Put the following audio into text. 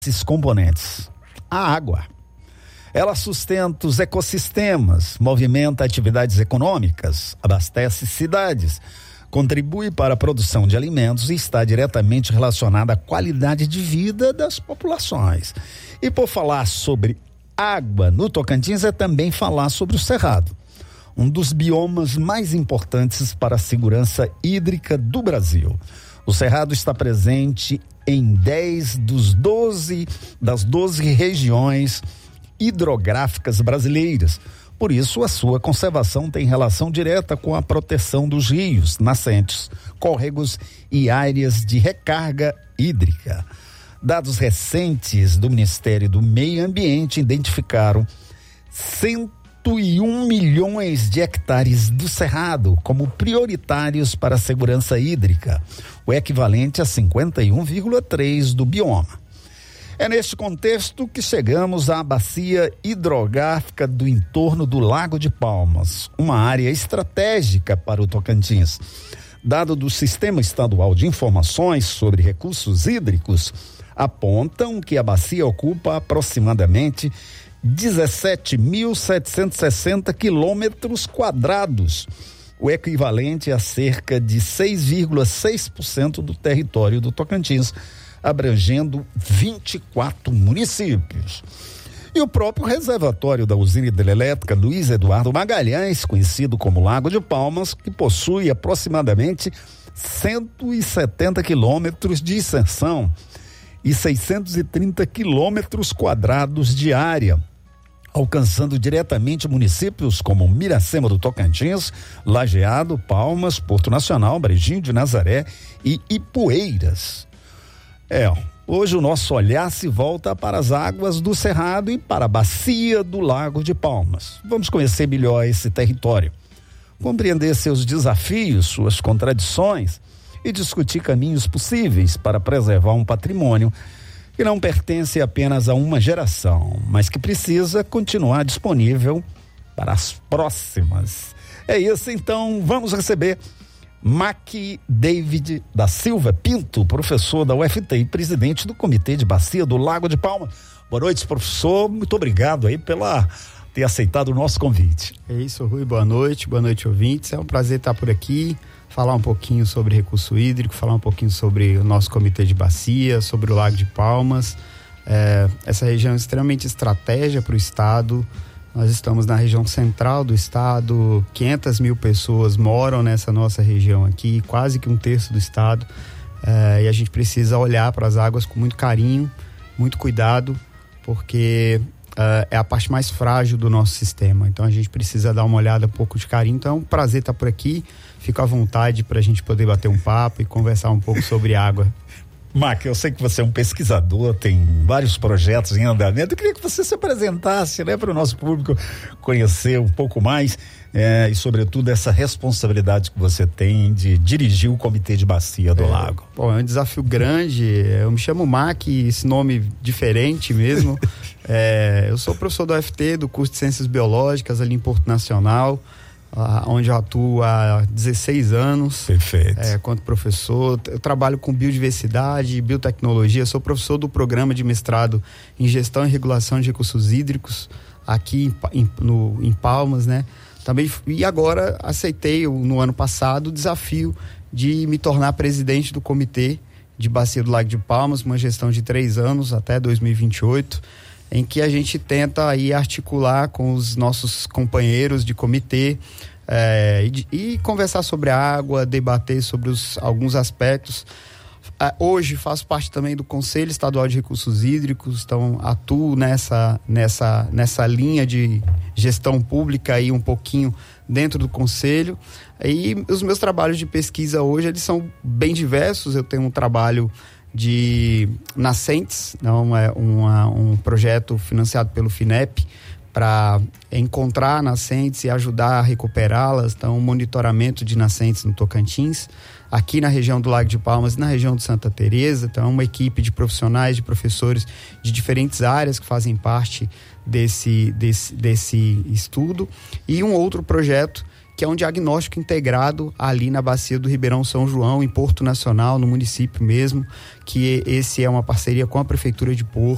esses componentes. A água. Ela sustenta os ecossistemas, movimenta atividades econômicas, abastece cidades, contribui para a produção de alimentos e está diretamente relacionada à qualidade de vida das populações. E por falar sobre água no Tocantins é também falar sobre o Cerrado, um dos biomas mais importantes para a segurança hídrica do Brasil. O Cerrado está presente em 10 das 12 regiões hidrográficas brasileiras. Por isso, a sua conservação tem relação direta com a proteção dos rios, nascentes, córregos e áreas de recarga hídrica. Dados recentes do Ministério do Meio Ambiente identificaram 101 milhões de hectares do Cerrado como prioritários para a segurança hídrica, o equivalente a 51,3% do bioma. É neste contexto que chegamos à bacia hidrográfica do entorno do Lago de Palmas, uma área estratégica para o Tocantins. Dado do Sistema Estadual de Informações sobre Recursos Hídricos, apontam que a bacia ocupa aproximadamente 17.760 quilômetros quadrados, o equivalente a cerca de 6,6% do território do Tocantins, abrangendo 24 municípios. E o próprio reservatório da usina hidrelétrica Luiz Eduardo Magalhães, conhecido como Lago de Palmas, que possui aproximadamente 170 quilômetros de extensão e 630 quilômetros quadrados de área, alcançando diretamente municípios como Miracema do Tocantins, Lajeado, Palmas, Porto Nacional, Brejinho de Nazaré e Ipueiras. Hoje o nosso olhar se volta para as águas do Cerrado e para a bacia do Lago de Palmas. Vamos conhecer melhor esse território, compreender seus desafios, suas contradições e discutir caminhos possíveis para preservar um patrimônio que não pertence apenas a uma geração, mas que precisa continuar disponível para as próximas. É isso, então vamos receber Mac David da Silva Pinto, professor da UFT e presidente do Comitê de Bacia do Lago de Palmas. Boa noite, professor, muito obrigado aí pela ter aceitado o nosso convite. É isso, Rui, boa noite ouvintes, é um prazer estar por aqui, falar um pouquinho sobre recurso hídrico, falar um pouquinho sobre o nosso Comitê de Bacia, sobre o Lago de Palmas. Essa região é extremamente estratégica para o estado. Nós estamos na região central do estado, 500 mil pessoas moram nessa nossa região aqui, quase que um terço do estado, e a gente precisa olhar para as águas com muito carinho, muito cuidado, porque é a parte mais frágil do nosso sistema, então a gente precisa dar uma olhada, um pouco de carinho. Então é um prazer estar por aqui, fico à vontade para a gente poder bater um papo e conversar um pouco sobre água. Mac, eu sei que você é um pesquisador, tem vários projetos em andamento. Eu queria que você se apresentasse, para o nosso público conhecer um pouco mais e, sobretudo, essa responsabilidade que você tem de dirigir o Comitê de Bacia do Lago. É um desafio grande. Eu me chamo Mac, esse nome diferente mesmo. Eu sou professor da UFT, do curso de Ciências Biológicas ali em Porto Nacional, onde eu atuo há 16 anos. Perfeito. Quanto professor, eu trabalho com biodiversidade e biotecnologia, sou professor do programa de mestrado em gestão e regulação de recursos hídricos aqui em Palmas, Também, e agora aceitei no ano passado o desafio de me tornar presidente do Comitê de Bacia do Lago de Palmas, uma gestão de 3 anos até 2028, em que a gente tenta aí articular com os nossos companheiros de comitê e conversar sobre a água, debater sobre alguns aspectos. Hoje faço parte também do Conselho Estadual de Recursos Hídricos, então atuo nessa linha de gestão pública e um pouquinho dentro do Conselho. E os meus trabalhos de pesquisa hoje, eles são bem diversos. Eu tenho um trabalho de nascentes, um projeto financiado pelo FINEP para encontrar nascentes e ajudar a recuperá-las, então um monitoramento de nascentes no Tocantins, aqui na região do Lago de Palmas e na região de Santa Teresa. Então uma equipe de profissionais, de professores de diferentes áreas que fazem parte desse estudo, e um outro projeto que é um diagnóstico integrado ali na bacia do Ribeirão São João, em Porto Nacional, no município mesmo, que esse é uma parceria com a Prefeitura de Porto.